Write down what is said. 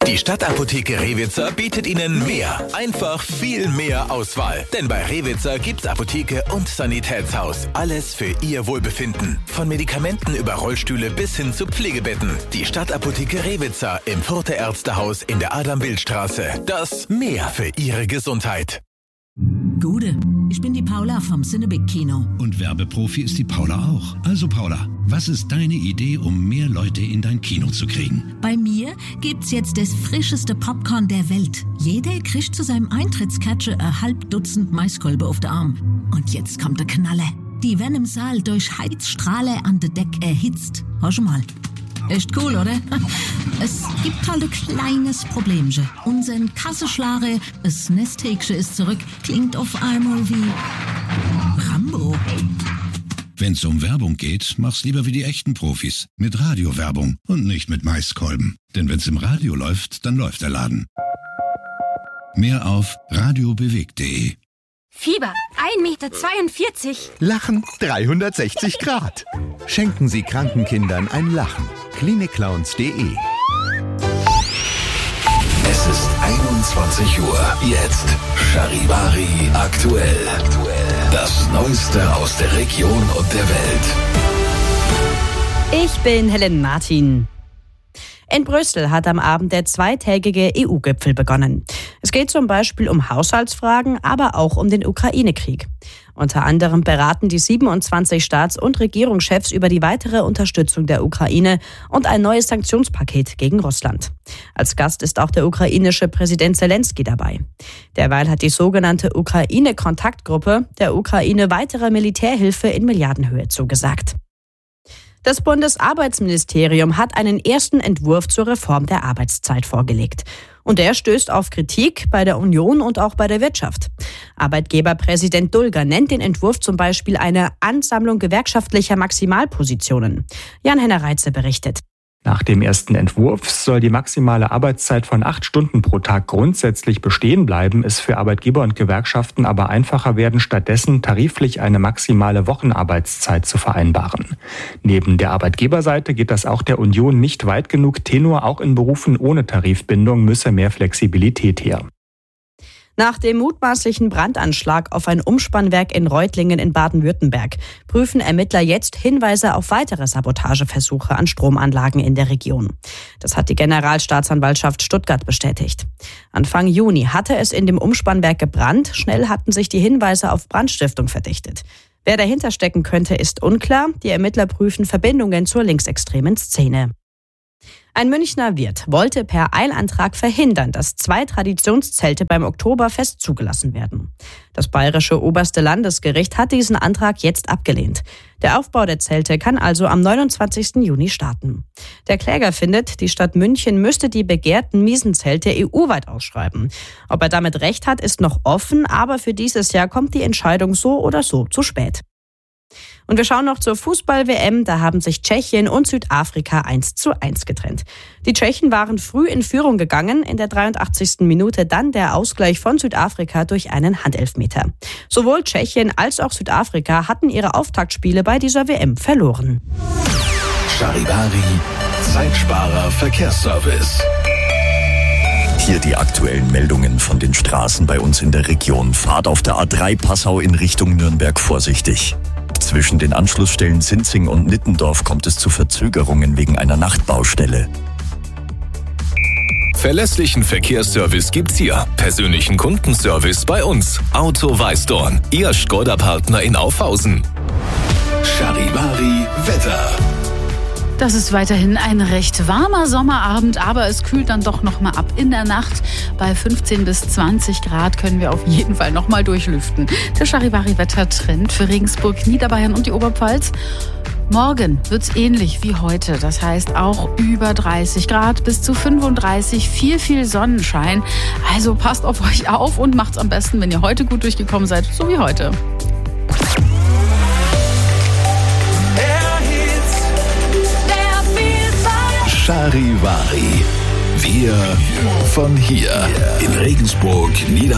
Die Stadtapotheke Rewitzer bietet Ihnen mehr, einfach viel mehr Auswahl. Denn bei Rewitzer gibt's Apotheke und Sanitätshaus. Alles für Ihr Wohlbefinden. Von Medikamenten über Rollstühle bis hin zu Pflegebetten. Die Stadtapotheke Rewitzer im Further Ärztehaus in der Adam-Bild-Straße. Das Mehr für Ihre Gesundheit. Gude, ich bin die Paula vom Cinebig Kino. Und Werbeprofi ist die Paula auch. Also Paula, was ist deine Idee, um mehr Leute in dein Kino zu kriegen? Bei mir gibt's jetzt das frischeste Popcorn der Welt. Jeder kriegt zu seinem Eintrittscatcher ein halb Dutzend Maiskolbe auf den Arm. Und jetzt kommt der Knaller. Die werden im Saal durch Heizstrahler an der Deck erhitzt. Hör schon mal. Echt cool, oder? Es gibt halt ein kleines Problemchen. Unser Kassenschlager, das Nesthäkchen ist zurück, klingt auf einmal wie Rambo. Wenn's um Werbung geht, mach's lieber wie die echten Profis. Mit Radiowerbung und nicht mit Maiskolben. Denn wenn's im Radio läuft, dann läuft der Laden. Mehr auf radiobewegt.de. Fieber 1,42 Meter. Lachen 360 Grad. Schenken Sie kranken Kindern ein Lachen. Klinikclowns.de. Es ist 21 Uhr. Jetzt Charivari aktuell. Das Neueste aus der Region und der Welt. Ich bin Helen Martin. In Brüssel hat am Abend der zweitägige EU-Gipfel begonnen. Es geht zum Beispiel um Haushaltsfragen, aber auch um den Ukraine-Krieg. Unter anderem beraten die 27 Staats- und Regierungschefs über die weitere Unterstützung der Ukraine und ein neues Sanktionspaket gegen Russland. Als Gast ist auch der ukrainische Präsident Zelensky dabei. Derweil hat die sogenannte Ukraine-Kontaktgruppe der Ukraine weitere Militärhilfe in Milliardenhöhe zugesagt. Das Bundesarbeitsministerium hat einen ersten Entwurf zur Reform der Arbeitszeit vorgelegt. Und der stößt auf Kritik bei der Union und auch bei der Wirtschaft. Arbeitgeberpräsident Dulger nennt den Entwurf zum Beispiel eine Ansammlung gewerkschaftlicher Maximalpositionen. Jan-Henner Reitze berichtet. Nach dem ersten Entwurf soll die maximale Arbeitszeit von 8 Stunden pro Tag grundsätzlich bestehen bleiben, es für Arbeitgeber und Gewerkschaften aber einfacher werden, stattdessen tariflich eine maximale Wochenarbeitszeit zu vereinbaren. Neben der Arbeitgeberseite geht das auch der Union nicht weit genug. Tenor, auch in Berufen ohne Tarifbindung müsse mehr Flexibilität her. Nach dem mutmaßlichen Brandanschlag auf ein Umspannwerk in Reutlingen in Baden-Württemberg prüfen Ermittler jetzt Hinweise auf weitere Sabotageversuche an Stromanlagen in der Region. Das hat die Generalstaatsanwaltschaft Stuttgart bestätigt. Anfang Juni hatte es in dem Umspannwerk gebrannt. Schnell hatten sich die Hinweise auf Brandstiftung verdichtet. Wer dahinter stecken könnte, ist unklar. Die Ermittler prüfen Verbindungen zur linksextremen Szene. Ein Münchner Wirt wollte per Eilantrag verhindern, dass 2 Traditionszelte beim Oktoberfest zugelassen werden. Das bayerische oberste Landesgericht hat diesen Antrag jetzt abgelehnt. Der Aufbau der Zelte kann also am 29. Juni starten. Der Kläger findet, die Stadt München müsste die begehrten Miesenzelte EU-weit ausschreiben. Ob er damit recht hat, ist noch offen, aber für dieses Jahr kommt die Entscheidung so oder so zu spät. Und wir schauen noch zur Fußball-WM. Da haben sich Tschechien und Südafrika 1:1 getrennt. Die Tschechen waren früh in Führung gegangen, in der 83. Minute dann der Ausgleich von Südafrika durch einen Handelfmeter. Sowohl Tschechien als auch Südafrika hatten ihre Auftaktspiele bei dieser WM verloren. Charivari, Zeitsparer Verkehrsservice. Hier die aktuellen Meldungen von den Straßen bei uns in der Region. Fahrt auf der A3 Passau in Richtung Nürnberg vorsichtig. Zwischen den Anschlussstellen Sinzing und Nittendorf kommt es zu Verzögerungen wegen einer Nachtbaustelle. Verlässlichen Verkehrsservice gibt's hier. Persönlichen Kundenservice bei uns. Auto Weißdorn, Ihr Škoda-Partner in Aufhausen. Charivari Wetter. Das ist weiterhin ein recht warmer Sommerabend, aber es kühlt dann doch noch mal ab in der Nacht. Bei 15 bis 20 Grad können wir auf jeden Fall noch mal durchlüften. Der Charivari-Wettertrend für Regensburg, Niederbayern und die Oberpfalz. Morgen wird's ähnlich wie heute. Das heißt auch über 30 Grad bis zu 35, viel Sonnenschein. Also passt auf euch auf und macht's am besten, wenn ihr heute gut durchgekommen seid, so wie heute. Charivari. Wir von hier in Regensburg, Niederbayern.